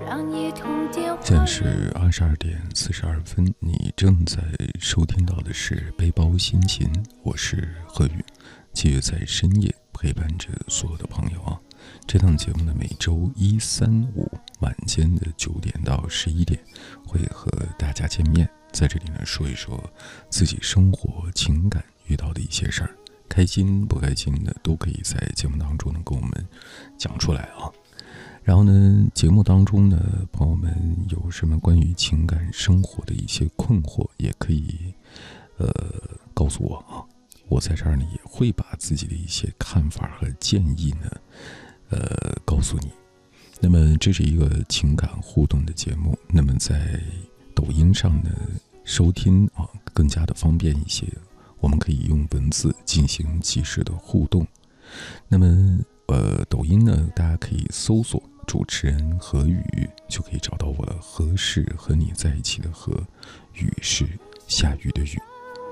现在是22:42，你正在收听到的是背包心情，我是何宇，继续在深夜陪伴着所有的朋友啊。这档节目呢，每周1、3、5晚间的9点到11点会和大家见面，在这里呢说一说自己生活情感遇到的一些事儿，开心不开心的都可以在节目当中呢跟我们讲出来啊。然后呢，节目当中呢，朋友们有什么关于情感生活的一些困惑，也可以告诉我啊。我在这儿呢也会把自己的一些看法和建议呢告诉你。那么这是一个情感互动的节目，那么在抖音上呢收听啊更加的方便一些，我们可以用文字进行即时的互动。那么抖音呢大家可以搜索主持人何宇，就可以找到我了。何是和你在一起的何，雨是下雨的雨。